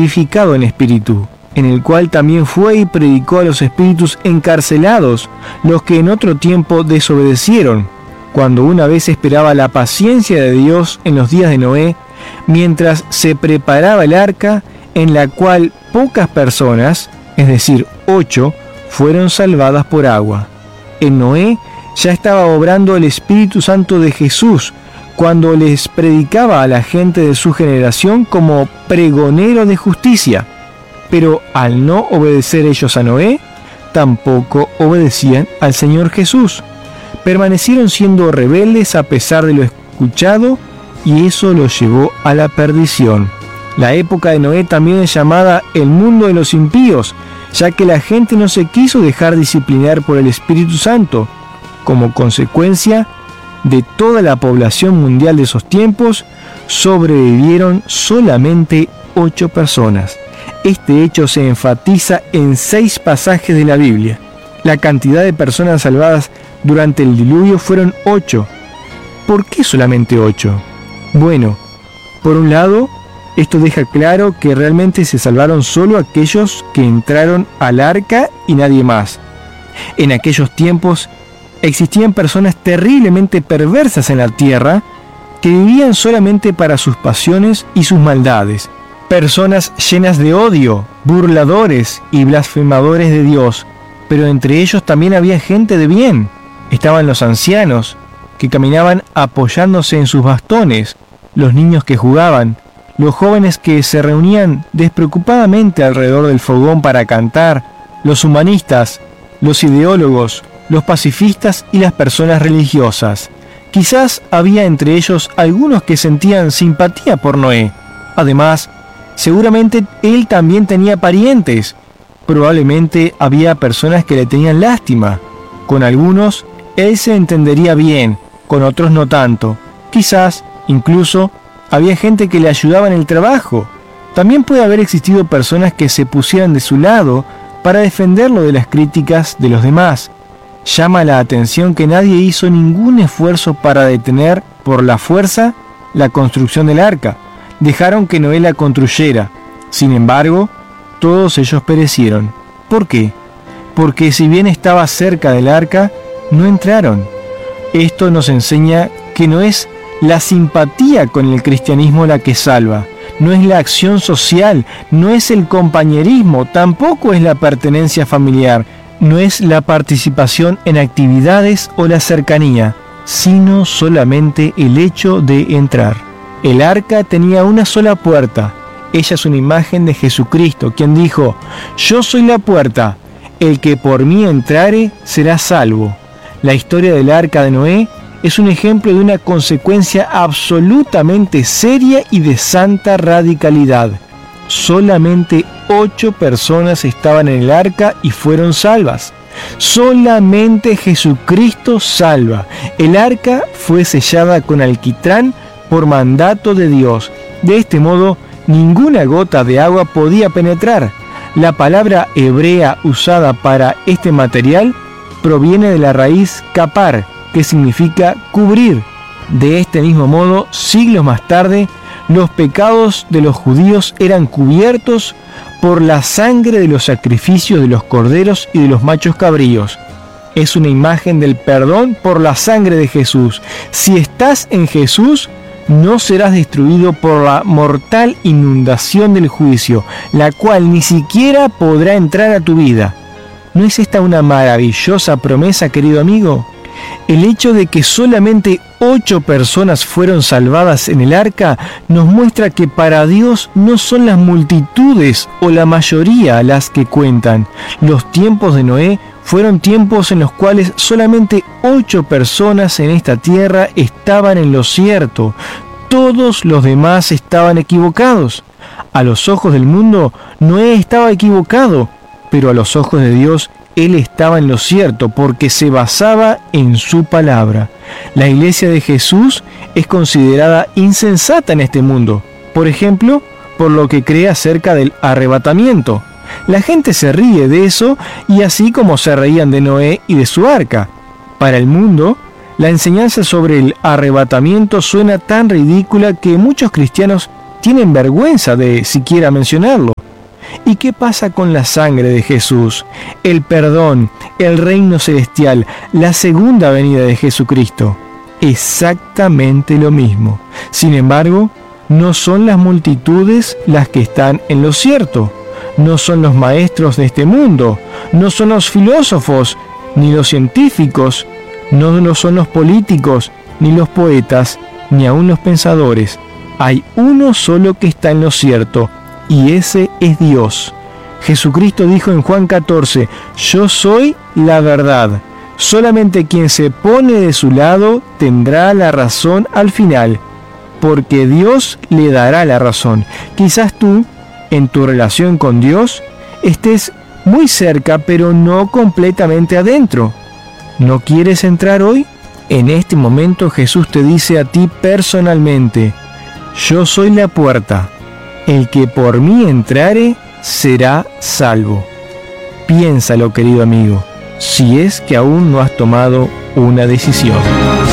vivificado en espíritu, en el cual también fue y predicó a los espíritus encarcelados, los que en otro tiempo desobedecieron, cuando una vez esperaba la paciencia de Dios en los días de Noé, mientras se preparaba el arca, en la cual pocas personas, es decir, 8, fueron salvadas por agua. En Noé ya estaba obrando el Espíritu Santo de Jesús, cuando les predicaba a la gente de su generación como pregonero de justicia. Pero al no obedecer ellos a Noé, tampoco obedecían al Señor Jesús. Permanecieron siendo rebeldes a pesar de lo escuchado, y eso los llevó a la perdición. La época de Noé también es llamada el mundo de los impíos, ya que la gente no se quiso dejar disciplinar por el Espíritu Santo. Como consecuencia de toda la población mundial de esos tiempos, sobrevivieron solamente 8 personas. Este hecho se enfatiza en 6 pasajes de la Biblia. La cantidad de personas salvadas durante el diluvio fueron 8. ¿Por qué solamente 8? Bueno, por un lado, esto deja claro que realmente se salvaron solo aquellos que entraron al arca y nadie más. En aquellos tiempos existían personas terriblemente perversas en la tierra que vivían solamente para sus pasiones y sus maldades. Personas llenas de odio, burladores y blasfemadores de Dios, pero entre ellos también había gente de bien. Estaban los ancianos, que caminaban apoyándose en sus bastones, los niños que jugaban, los jóvenes que se reunían despreocupadamente alrededor del fogón para cantar, los humanistas, los ideólogos, los pacifistas y las personas religiosas. Quizás había entre ellos algunos que sentían simpatía por Noé. Además, seguramente él también tenía parientes. Probablemente había personas que le tenían lástima. Con algunos él se entendería bien, con otros no tanto. Quizás, incluso, había gente que le ayudaba en el trabajo. También puede haber existido personas que se pusieran de su lado para defenderlo de las críticas de los demás. Llama la atención que nadie hizo ningún esfuerzo para detener por la fuerza la construcción del arca. Dejaron que Noé la construyera. Sin embargo, todos ellos perecieron. ¿Por qué? Porque si bien estaba cerca del arca, no entraron. Esto nos enseña que no es la simpatía con el cristianismo la que salva, no es la acción social, no es el compañerismo, tampoco es la pertenencia familiar, no es la participación en actividades o la cercanía, sino solamente el hecho de entrar. El arca tenía una sola puerta. Ella es una imagen de Jesucristo, quien dijo: «Yo soy la puerta, el que por mí entrare será salvo». La historia del arca de Noé es un ejemplo de una consecuencia absolutamente seria y de santa radicalidad. Solamente 8 personas estaban en el arca y fueron salvas. Solamente Jesucristo salva. El arca fue sellada con alquitrán por mandato de Dios. De este modo, ninguna gota de agua podía penetrar. La palabra hebrea usada para este material proviene de la raíz kapar, que significa cubrir. De este mismo modo, siglos más tarde, los pecados de los judíos eran cubiertos por la sangre de los sacrificios de los corderos y de los machos cabríos. Es una imagen del perdón por la sangre de Jesús. Si estás en Jesús, no serás destruido por la mortal inundación del juicio, la cual ni siquiera podrá entrar a tu vida. ¿No es esta una maravillosa promesa, querido amigo? El hecho de que solamente 8 personas fueron salvadas en el arca nos muestra que para Dios no son las multitudes o la mayoría las que cuentan. Los tiempos de Noé fueron tiempos en los cuales solamente 8 personas en esta tierra estaban en lo cierto. Todos los demás estaban equivocados. A los ojos del mundo, Noé estaba equivocado, pero a los ojos de Dios, él estaba en lo cierto porque se basaba en su palabra. La iglesia de Jesús es considerada insensata en este mundo, por ejemplo, por lo que cree acerca del arrebatamiento. La gente se ríe de eso, y así como se reían de Noé y de su arca. Para el mundo, la enseñanza sobre el arrebatamiento suena tan ridícula que muchos cristianos tienen vergüenza de siquiera mencionarlo. qué pasa con la sangre de Jesús, el perdón, el reino celestial, la segunda venida de Jesucristo? Exactamente lo mismo. Sin embargo, no son las multitudes las que están en lo cierto. No son los maestros de este mundo, no son los filósofos, ni los científicos, no son los políticos, ni los poetas, ni aun los pensadores. Hay uno solo que está en lo cierto, y ese es Dios. Jesucristo dijo en Juan 14, yo soy la verdad. Solamente quien se pone de su lado tendrá la razón al final, porque Dios le dará la razón. Quizás tú, en tu relación con Dios, estés muy cerca, pero no completamente adentro. ¿No quieres entrar hoy? En este momento Jesús te dice a ti personalmente, yo soy la puerta. El que por mí entrare será salvo. Piénsalo, querido amigo, si es que aún no has tomado una decisión.